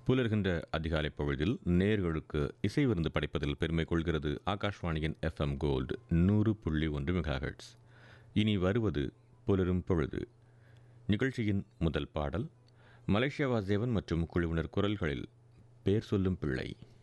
புலர்கின்ற அதிகாலை பொழுதில் நேர்களுக்கு இசை விருந்து படைப்பதில் பெருமை கொள்கிறது ஆகாஷ்வாணியின் FM கோல்டு 100.1 மெகாஹெர்ட்ஸ். இனி வருவது புலரும் பொழுது. நிகழ்ச்சியின் முதல் பாடல் மலேசியா வாசேவன் மற்றும் குழுவினர் குரல்களில் பேர் சொல்லும் பிள்ளை.